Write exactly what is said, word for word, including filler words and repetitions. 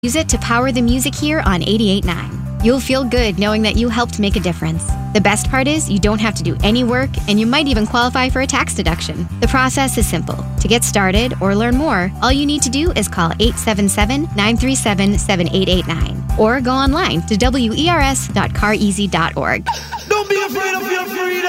Use it to power the music here on eighty-eight point nine. You'll feel good knowing that you helped make a difference. The best part is you don't have to do any work, and you might even qualify for a tax deduction. The process is simple. To get started or learn more, all you need to do is call eight seven seven, nine three seven, seven eight eight nine or go online to W E R S dot car easy dot org. Don't be afraid of your freedom.